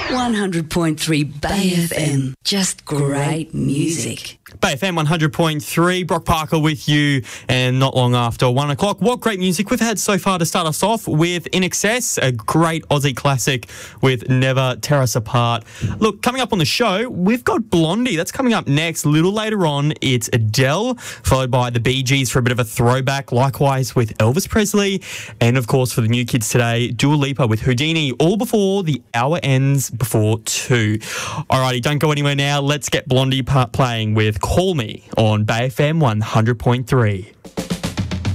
100.3 Bay FM. Just great music. Bay FM 100.3, Brock Parker with you, and not long after 1 o'clock. What great music we've had so far to start us off with In Excess, a great Aussie classic with Never Tear Us Apart. Look, coming up on the show, we've got Blondie. That's coming up next. A little later on, it's Adele, followed by the Bee Gees for a bit of a throwback, likewise with Elvis Presley, and of course for the new kids today, Dua Lipa with Houdini, all before the hour ends before 2. Alrighty, don't go anywhere now. Let's get Blondie playing with Call Me on Bay FM 100.3.